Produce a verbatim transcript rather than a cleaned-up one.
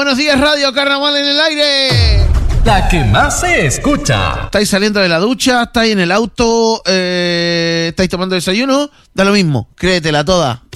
buenos días, Radio Carnaval en el aire. La que más se escucha. ¿Estáis saliendo de la ducha? ¿Estáis en el auto? Eh, ¿Estáis tomando desayuno? Da lo mismo, créetela toda.